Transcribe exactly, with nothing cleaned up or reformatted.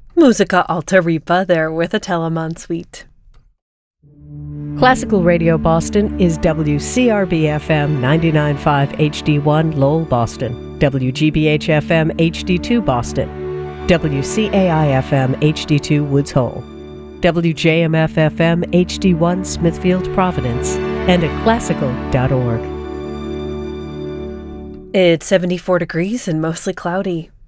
Musica Alta Ripa there with a Telemann suite. Classical Radio Boston is W C R B F M ninety-nine point five H D one Lowell, Boston, W G B H F M H D two Boston, W C A I F M H D two Woods Hole, W J M F F M H D one Smithfield, Providence, and at classical dot org. It's seventy-four degrees and mostly cloudy.